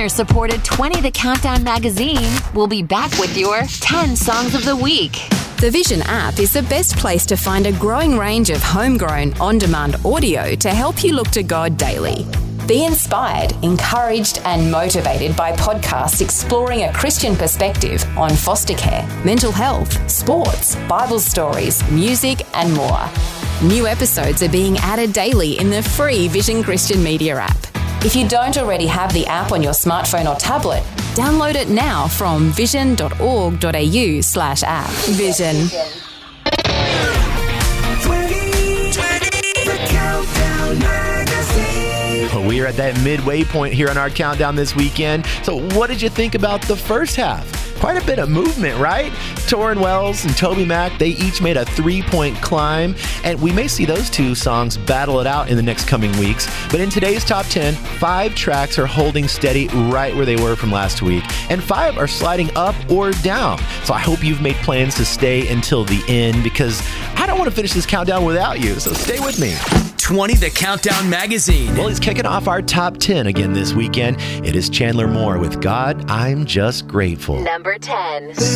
Listener-supported 20 The Countdown magazine will be back with your 10 songs of the week. The Vision app is the best place to find a growing range of homegrown, on-demand audio to help you look to God daily. Be inspired, encouraged, and motivated by podcasts exploring a Christian perspective on foster care, mental health, sports, Bible stories, music, and more. New episodes are being added daily in the free Vision Christian Media app. If you don't already have the app on your smartphone or tablet, download it now from vision.org.au/app. Vision. We are at that midway point here on our countdown this weekend. So what did you think about the first half? Quite a bit of movement, right? Torrin Wells and Toby Mac, they each made a 3-point climb, and we may see those two songs battle it out in the next coming weeks. But in today's top 10, 5 tracks are holding steady right where they were from last week, and 5 are sliding up or down. So I hope you've made plans to stay until the end, because I don't want to finish this countdown without you, so stay with me. 20 The Countdown magazine. Well, he's kicking off our top 10 again this weekend. It is Chandler Moore with God, I'm Just Grateful. Number 10.